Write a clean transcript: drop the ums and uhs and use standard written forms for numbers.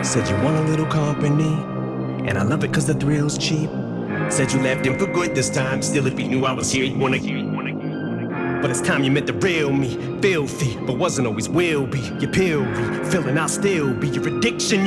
Said you want a little company, and I love it cause the thrill's cheap. Said you left him for good this time. Still, if he knew I was here, he'd wanna. But it's time you met the real me. Filthy, but wasn't always will be. Your pill be, feeling I'll still be your addiction.